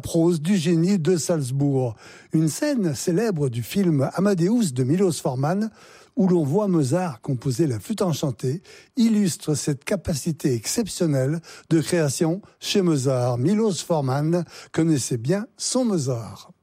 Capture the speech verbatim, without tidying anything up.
prose du génie de Salzbourg. Une scène célèbre du film Amadeus de Milos Forman, où l'on voit Mozart composer la flûte enchantée, illustre cette capacité exceptionnelle de création chez Mozart. Milos Forman connaissait bien son Mozart.